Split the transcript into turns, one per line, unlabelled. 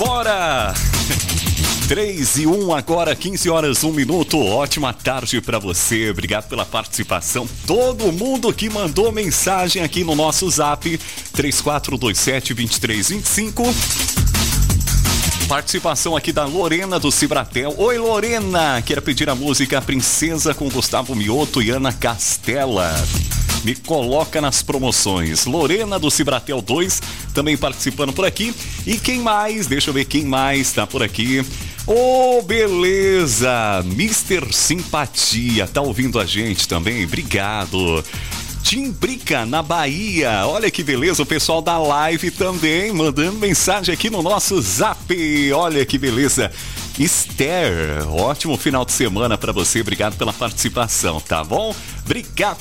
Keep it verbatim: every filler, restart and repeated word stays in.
Bora! três e um agora, quinze horas, um minuto. Ótima tarde pra você. Obrigado pela participação. Todo mundo que mandou mensagem aqui no nosso zap três quatro dois sete, dois três dois cinco. Participação aqui da Lorena do Cibratel. Oi, Lorena! Quero pedir a música Princesa com Gustavo Mioto e Ana Castela. Me coloca nas promoções. Lorena do Cibratel dois também participando por aqui. E quem mais? Deixa eu ver quem mais tá por aqui. Ô, oh, beleza! mister Simpatia tá ouvindo a gente também. Obrigado. Timbrica na Bahia. Olha que beleza, o pessoal da live também mandando mensagem aqui no nosso zap. Olha que beleza. Esther, ótimo final de semana pra você. Obrigado pela participação, tá bom? Obrigado